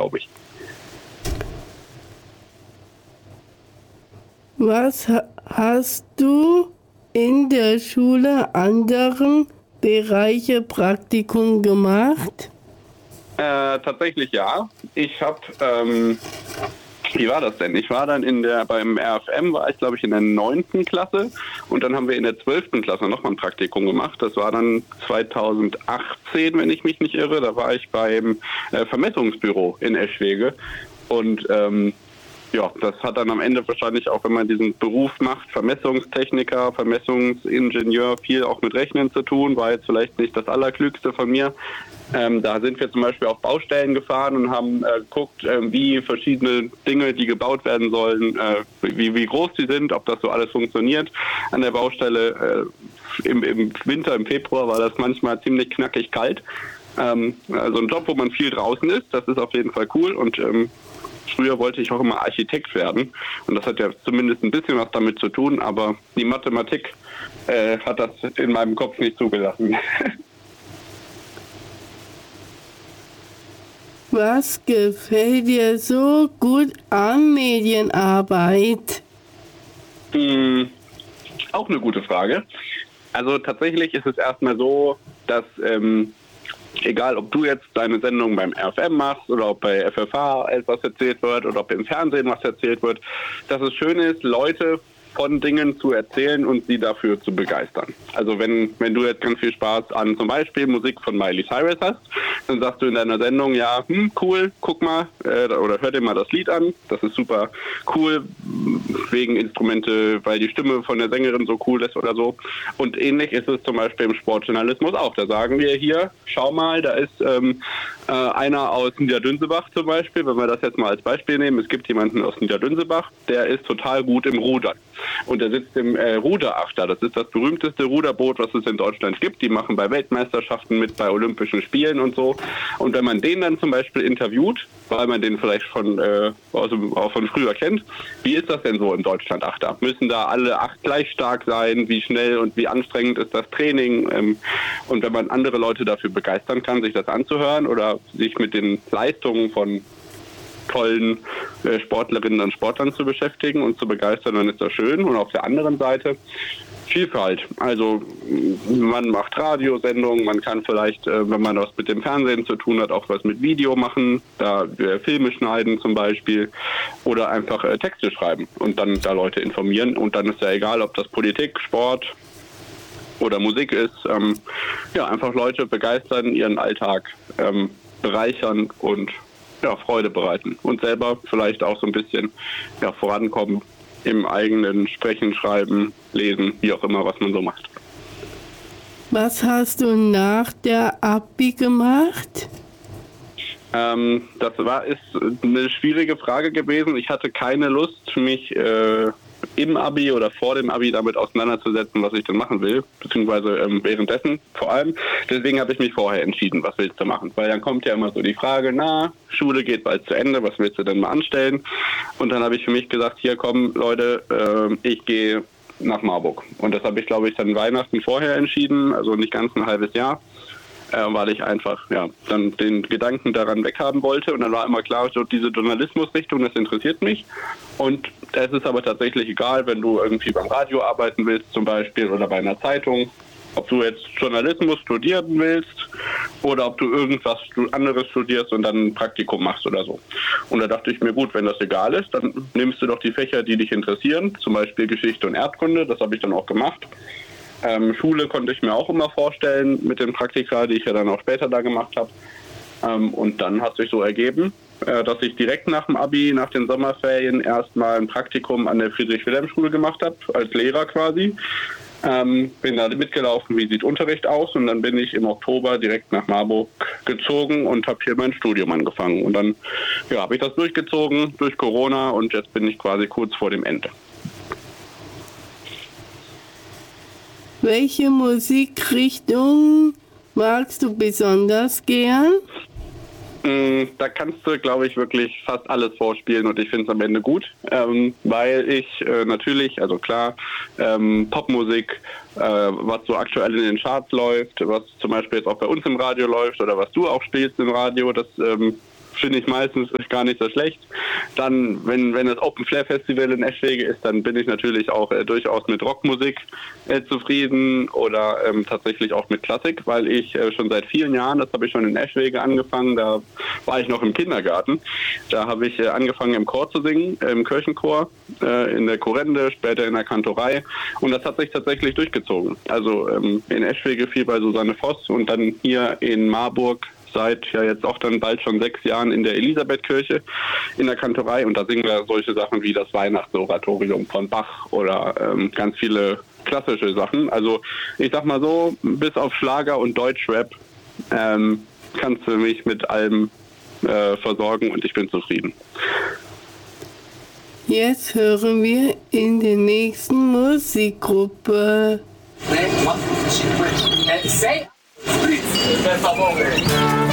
glaube ich. Was hast du in der Schule anderen Bereiche Praktikum gemacht? Tatsächlich ja. Ich habe, wie war das denn? Ich war dann beim RFM war ich glaube ich in der 9. Klasse und dann haben wir in der 12. Klasse nochmal ein Praktikum gemacht. Das war dann 2018, wenn ich mich nicht irre. Da war ich beim Vermessungsbüro in Eschwege und ja, das hat dann am Ende wahrscheinlich auch, wenn man diesen Beruf macht, Vermessungstechniker, Vermessungsingenieur, viel auch mit Rechnen zu tun, war jetzt vielleicht nicht das Allerklügste von mir. Da sind wir zum Beispiel auf Baustellen gefahren und haben geguckt, wie verschiedene Dinge, die gebaut werden sollen, wie groß sie sind, ob das so alles funktioniert an der Baustelle. Im Winter, im Februar war das manchmal ziemlich knackig kalt. Also ein Job, wo man viel draußen ist, das ist auf jeden Fall cool und früher wollte ich auch immer Architekt werden und das hat ja zumindest ein bisschen was damit zu tun, aber die Mathematik hat das in meinem Kopf nicht zugelassen. Was gefällt dir so gut an Medienarbeit? Auch eine gute Frage. Also tatsächlich ist es erstmal so, dass egal, ob du jetzt deine Sendung beim RFM machst oder ob bei FFH etwas erzählt wird oder ob im Fernsehen was erzählt wird, dass es schön ist, Leute von Dingen zu erzählen und sie dafür zu begeistern. Also wenn du jetzt ganz viel Spaß an zum Beispiel Musik von Miley Cyrus hast, dann sagst du in deiner Sendung, ja, cool, guck mal oder hör dir mal das Lied an, das ist super cool, wegen Instrumente, weil die Stimme von der Sängerin so cool ist oder so. Und ähnlich ist es zum Beispiel im Sportjournalismus auch. Da sagen wir hier, schau mal, da ist einer aus Niederdünnsebach zum Beispiel, wenn wir das jetzt mal als Beispiel nehmen, es gibt jemanden aus Niederdünnsebach, der ist total gut im Rudern. Und der sitzt im Ruderachter. Das ist das berühmteste Ruderboot, was es in Deutschland gibt. Die machen bei Weltmeisterschaften mit, bei Olympischen Spielen und so. Und wenn man den dann zum Beispiel interviewt, weil man den vielleicht auch von früher kennt, wie ist das denn so im Deutschlandachter? Müssen da alle 8 gleich stark sein? Wie schnell und wie anstrengend ist das Training? Und wenn man andere Leute dafür begeistern kann, sich das anzuhören oder sich mit den Leistungen von tollen Sportlerinnen und Sportlern zu beschäftigen und zu begeistern, dann ist das schön. Und auf der anderen Seite Vielfalt. Also man macht Radiosendungen, man kann vielleicht, wenn man was mit dem Fernsehen zu tun hat, auch was mit Video machen, da Filme schneiden zum Beispiel oder einfach Texte schreiben und dann da Leute informieren. Und dann ist ja egal, ob das Politik, Sport oder Musik ist. Einfach Leute begeistern, ihren Alltag bereichern und Freude bereiten und selber vielleicht auch so ein bisschen vorankommen im eigenen Sprechen, Schreiben, Lesen, wie auch immer, was man so macht. Was hast du nach der Abi gemacht? Das ist eine schwierige Frage gewesen. Ich hatte keine Lust, mich im Abi oder vor dem Abi damit auseinanderzusetzen, was ich denn machen will, beziehungsweise währenddessen vor allem. Deswegen habe ich mich vorher entschieden, was willst du machen? Weil dann kommt ja immer so die Frage, Schule geht bald zu Ende, was willst du denn mal anstellen? Und dann habe ich für mich gesagt, hier kommen Leute, ich gehe nach Marburg. Und das habe ich, glaube ich, dann Weihnachten vorher entschieden, also nicht ganz ein halbes Jahr. Weil ich einfach dann den Gedanken daran weghaben wollte. Und dann war immer klar, so diese Journalismusrichtung, das interessiert mich. Und es ist aber tatsächlich egal, wenn du irgendwie beim Radio arbeiten willst zum Beispiel oder bei einer Zeitung, ob du jetzt Journalismus studieren willst oder ob du irgendwas anderes studierst und dann ein Praktikum machst oder so. Und da dachte ich mir, gut, wenn das egal ist, dann nimmst du doch die Fächer, die dich interessieren, zum Beispiel Geschichte und Erdkunde, das habe ich dann auch gemacht. Schule konnte ich mir auch immer vorstellen mit den Praktika, die ich ja dann auch später da gemacht habe. Und dann hat sich so ergeben, dass ich direkt nach dem Abi, nach den Sommerferien erstmal ein Praktikum an der Friedrich-Wilhelm-Schule gemacht habe, als Lehrer quasi. Bin da mitgelaufen, wie sieht Unterricht aus, und dann bin ich im Oktober direkt nach Marburg gezogen und habe hier mein Studium angefangen. Und dann habe ich das durchgezogen durch Corona und jetzt bin ich quasi kurz vor dem Ende. Welche Musikrichtung magst du besonders gern? Da kannst du, glaube ich, wirklich fast alles vorspielen und ich finde es am Ende gut, weil ich natürlich, also klar, Popmusik, was so aktuell in den Charts läuft, was zum Beispiel jetzt auch bei uns im Radio läuft oder was du auch spielst im Radio, das finde ich meistens gar nicht so schlecht. Dann, wenn das Open Flair Festival in Eschwege ist, dann bin ich natürlich auch durchaus mit Rockmusik zufrieden oder tatsächlich auch mit Klassik, weil ich schon seit vielen Jahren, das habe ich schon in Eschwege angefangen, da war ich noch im Kindergarten, da habe ich angefangen im Chor zu singen, im Kirchenchor, in der Chorende, später in der Kantorei, und das hat sich tatsächlich durchgezogen. Also in Eschwege viel bei Susanne Voss und dann hier in Marburg seit ja jetzt auch dann bald schon 6 Jahren in der Elisabethkirche in der Kantorei, und da singen wir solche Sachen wie das Weihnachtsoratorium von Bach oder ganz viele klassische Sachen. Also ich sag mal so, bis auf Schlager und Deutschrap kannst du mich mit allem versorgen und ich bin zufrieden. Jetzt hören wir in der nächsten Musikgruppe. Sei, per favore.